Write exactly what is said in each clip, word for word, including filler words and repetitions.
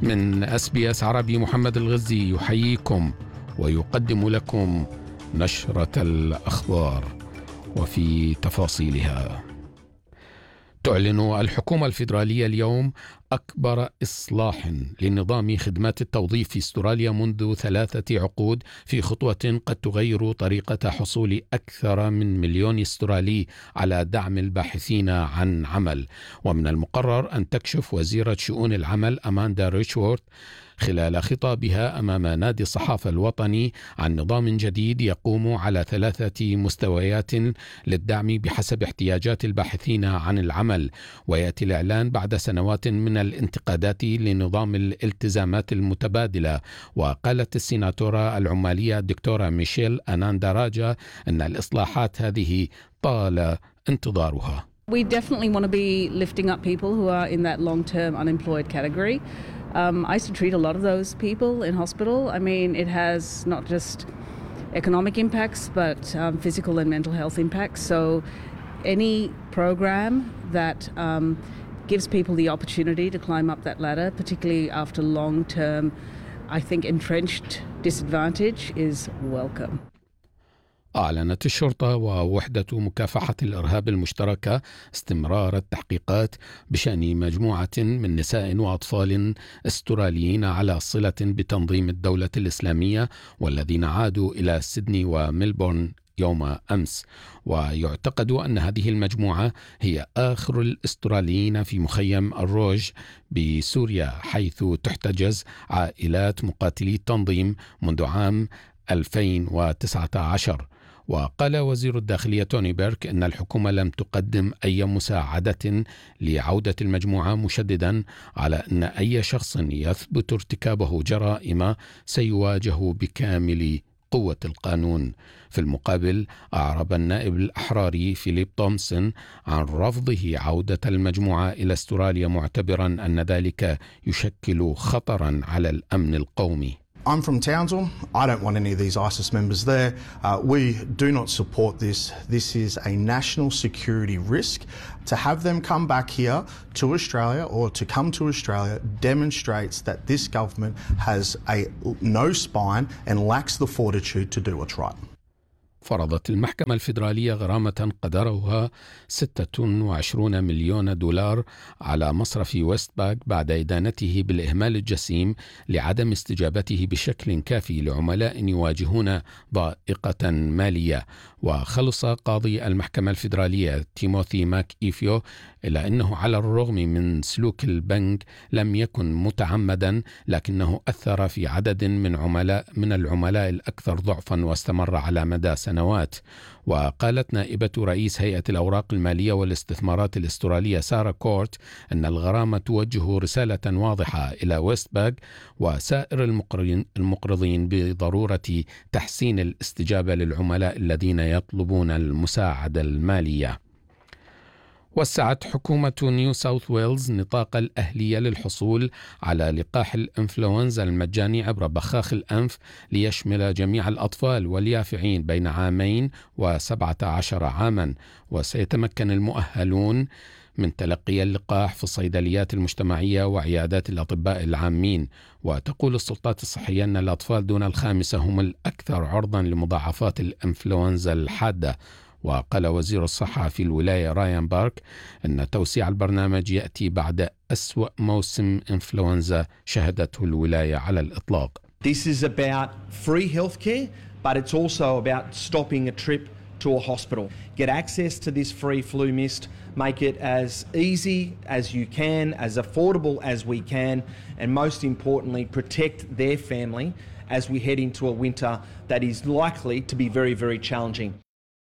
من إس بي إس عربي محمد الغزي يحييكم ويقدم لكم نشرة الأخبار وفي تفاصيلها. تعلن الحكومة الفيدرالية اليوم أكبر إصلاح لنظام خدمات التوظيف في أستراليا منذ ثلاثة عقود، في خطوة قد تغير طريقة حصول أكثر من مليون استرالي على دعم الباحثين عن عمل. ومن المقرر أن تكشف وزيرة شؤون العمل أماندا ريتشورث خلال خطابها أمام نادي الصحافة الوطني عن نظام جديد يقوم على ثلاثة مستويات للدعم بحسب احتياجات الباحثين عن العمل. ويأتي الإعلان بعد سنوات من الانتقادات لنظام الالتزامات المتبادلة. وقالت السيناتورة العمالية الدكتورة ميشيل أنانداراجا أن الإصلاحات هذه طال انتظارها. We definitely want to be lifting up people who are in that long-term unemployed category. Um, I used to treat a lot of those people in hospital. I mean, it has not just economic impacts, but um, physical and mental health impacts. So any program that um, gives people the opportunity to climb up that ladder, particularly after long-term, I think, entrenched disadvantage, is welcome. أعلنت الشرطة ووحدة مكافحة الإرهاب المشتركة استمرار التحقيقات بشأن مجموعة من نساء وأطفال استراليين على صلة بتنظيم الدولة الإسلامية والذين عادوا إلى سيدني وملبورن يوم أمس. ويعتقد أن هذه المجموعة هي آخر الأستراليين في مخيم الروج بسوريا، حيث تحتجز عائلات مقاتلي التنظيم منذ عام ألفين وتسعة عشر. وقال وزير الداخلية توني بيرك أن الحكومة لم تقدم أي مساعدة لعودة المجموعة، مشددا على أن أي شخص يثبت ارتكابه جرائم سيواجه بكامل قوة القانون. في المقابل أعرب النائب الأحراري فيليب تومسون عن رفضه عودة المجموعة إلى أستراليا، معتبرا أن ذلك يشكل خطرا على الأمن القومي. I'm from Townsville. I don't want any of these ISIS members there. Uh, we do not support this. This is a national security risk. To have them come back here to Australia or to come to Australia demonstrates that this government has a no spine and lacks the fortitude to do what's right. فرضت المحكمة الفيدرالية غرامة قدرها ستة وعشرين مليون دولار على مصرف ويستباك بعد إدانته بالإهمال الجسيم لعدم استجابته بشكل كافي لعملاء يواجهون ضائقة مالية. وخلص قاضي المحكمة الفيدرالية تيموثي ماك إيفيو إلا أنه على الرغم من سلوك البنك لم يكن متعمدا، لكنه أثر في عدد من عملاء من العملاء الأكثر ضعفا واستمر على مدى سنوات. وقالت نائبة رئيس هيئة الأوراق المالية والاستثمارات الأسترالية سارة كورت أن الغرامة توجه رسالة واضحة إلى ويستباك وسائر المقرضين بضرورة تحسين الاستجابة للعملاء الذين يطلبون المساعدة المالية. وسعت حكومة نيو ساوث ويلز نطاق الأهلية للحصول على لقاح الإنفلونزا المجاني عبر بخاخ الأنف ليشمل جميع الأطفال واليافعين بين عامين وسبعة عشر عاما. وسيتمكن المؤهلون من تلقي اللقاح في الصيدليات المجتمعية وعيادات الأطباء العامين. وتقول السلطات الصحية أن الأطفال دون الخامسة هم الأكثر عرضا لمضاعفات الإنفلونزا الحادة. وقال وزير الصحة في الولاية رايان بارك أن توسيع البرنامج يأتي بعد أسوأ موسم إنفلونزا شهدته الولاية على الإطلاق. This is about free healthcare, but it's also about stopping a trip to a hospital. Get access to this free flu mist, make it as easy as you can, as affordable as we can, and most importantly, protect their family as we head into a winter that is likely to be very, very challenging.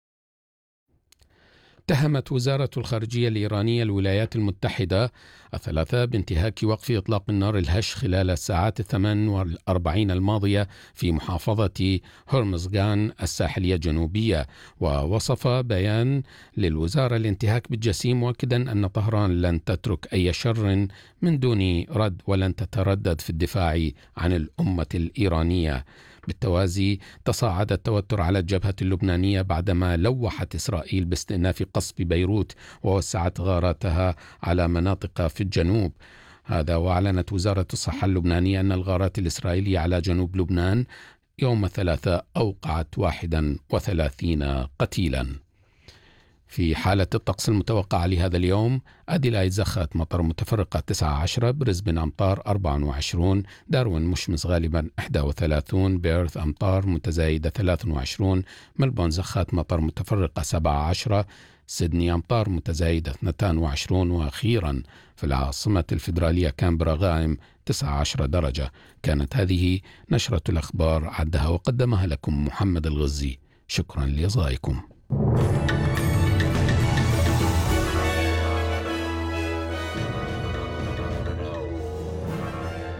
اتهمت وزارة الخارجية الإيرانية الولايات المتحدة الثلاثة بانتهاك وقف إطلاق النار الهش خلال الساعات الثمان والأربعين الماضية في محافظة هرمزغان الساحلية الجنوبية. ووصف بيان للوزارة الانتهاك بالجسيم، مؤكدا أن طهران لن تترك أي شر من دون رد ولن تتردد في الدفاع عن الأمة الإيرانية. بالتوازي تصاعد التوتر على الجبهة اللبنانية بعدما لوحت إسرائيل باستئناف قصف بيروت ووسعت غاراتها على مناطق في الجنوب. هذا وأعلنت وزارة الصحة اللبنانية أن الغارات الإسرائيلية على جنوب لبنان يوم الثلاثاء أوقعت واحد وثلاثين قتيلا. في حالة الطقس المتوقعة لهذا اليوم: أديلايد زخات مطر متفرقة تسعة عشر، بريسبن أمطار أربعة وعشرين، داروين مشمس غالبا واحد وثلاثين، بيرث أمطار متزايدة ثلاثة وعشرين، ملبون زخات مطر متفرقة سبعة عشر، سيدني أمطار متزايدة اثنين وعشرين، وأخيرا في العاصمة الفيدرالية كامبرا غائم تسعة عشر درجة. كانت هذه نشرة الأخبار، عدها وقدمها لكم محمد الغزي. شكرا لإصغائكم.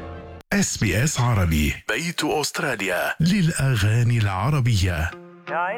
إس بي إس عربي، بيت أستراليا للأغاني العربية.